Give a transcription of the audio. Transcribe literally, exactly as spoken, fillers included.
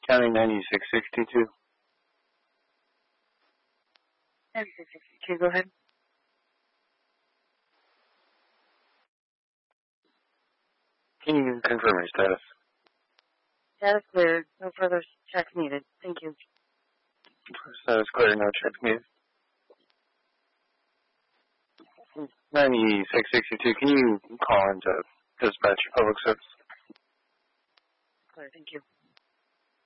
County ninety-six sixty-two. ninety-six sixty-two, go ahead. Can you confirm your status? Status cleared. No further checks needed. Thank you. Status clear, no check needed. ninety-six sixty-two, can you call into dispatch public service? Clear, thank you.